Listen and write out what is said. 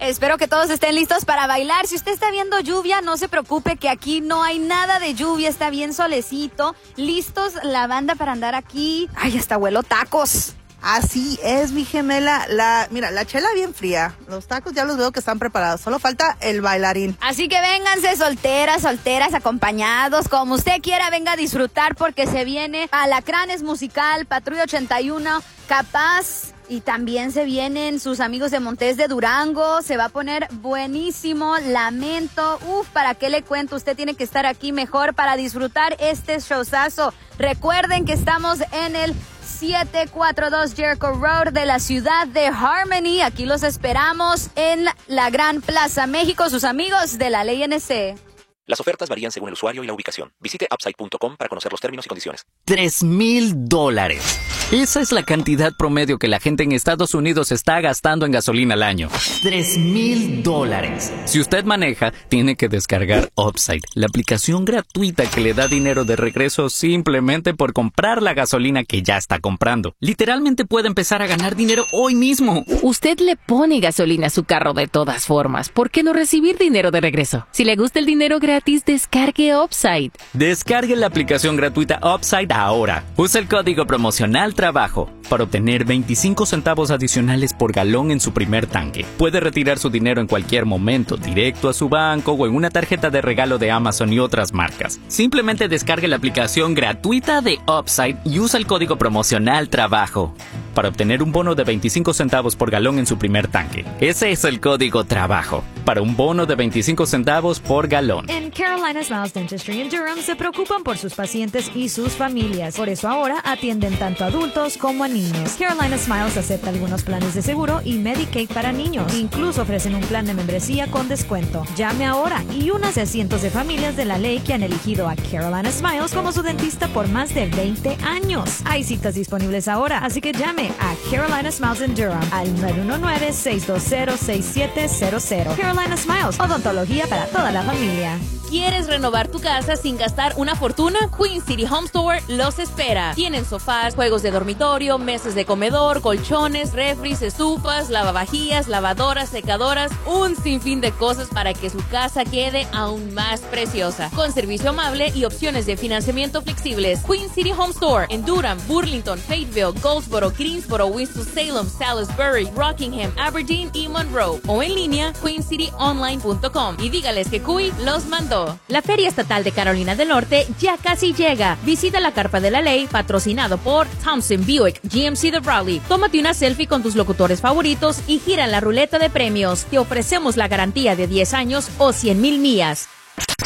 Espero que todos estén listos para bailar. Si usted está viendo lluvia, no se preocupe que aquí no hay nada de lluvia, está bien solecito. Listos la banda para andar aquí. Ay, hasta huelo tacos. Así es, mi gemela. Mira, la chela bien fría. Los tacos ya los veo que están preparados. Solo falta el bailarín. Así que vénganse solteras, acompañados. Como usted quiera, venga a disfrutar porque se viene Alacranes Musical, Patrulla 81, Capaz. Y también se vienen sus amigos de Montes de Durango. Se va a poner buenísimo. Lamento. ¿Para qué le cuento? Usted tiene que estar aquí mejor para disfrutar este showzazo. Recuerden que estamos en el 742 Jericho Road de la ciudad de Harmony. Aquí los esperamos en la Gran Plaza México, sus amigos de la Ley NC. Las ofertas varían según el usuario y la ubicación. Visite Upside.com para conocer los términos y condiciones. $3,000. Esa es la cantidad promedio que la gente en Estados Unidos está gastando en gasolina al año. $3,000. Si usted maneja, tiene que descargar Upside, la aplicación gratuita que le da dinero de regreso simplemente por comprar la gasolina que ya está comprando. Literalmente puede empezar a ganar dinero hoy mismo. Usted le pone gasolina a su carro de todas formas. ¿Por qué no recibir dinero de regreso? Si le gusta el dinero gratis, descargue Upside. Descargue la aplicación gratuita Upside ahora. Use el código promocional TRABAJO para obtener 25 centavos adicionales por galón en su primer tanque. Puede retirar su dinero en cualquier momento, directo a su banco o en una tarjeta de regalo de Amazon y otras marcas. Simplemente descargue la aplicación gratuita de Upside y usa el código promocional TRABAJO para obtener un bono de 25 centavos por galón en su primer tanque. Ese es el código TRABAJO para un bono de 25 centavos por galón. En Carolina Smiles Dentistry en Durham se preocupan por sus pacientes y sus familias. Por eso ahora atienden tanto a adultos como a niños. Carolina Smiles acepta algunos planes de seguro y Medicaid para niños. Incluso ofrecen un plan de membresía con descuento. Llame ahora y únase a cientos de familias de la ley que han elegido a Carolina Smiles como su dentista por más de 20 años. Hay citas disponibles ahora, así que llame a Carolina Smiles en Durham al 919-620-6700. Carolina Smiles, odontología para toda la familia. ¿Quieres renovar tu casa sin gastar una fortuna? Queen City Home Store los espera. Tienen sofás, juegos de dormitorio, mesas de comedor, colchones, refris, estufas, lavavajillas, lavadoras, secadoras, un sinfín de cosas para que su casa quede aún más preciosa. Con servicio amable y opciones de financiamiento flexibles. Queen City Home Store en Durham, Burlington, Fayetteville, Goldsboro, Greensboro, Winston-Salem, Salisbury, Rockingham, Aberdeen y Monroe. O en línea, queencityonline.com. Y dígales que Cuy los mandó. La Feria Estatal de Carolina del Norte ya casi llega. Visita la Carpa de la Ley, patrocinado por Thompson Buick GMC de Raleigh. Tómate una selfie con tus locutores favoritos y gira en la ruleta de premios. Te ofrecemos la garantía de 10 años o 100,000 millas.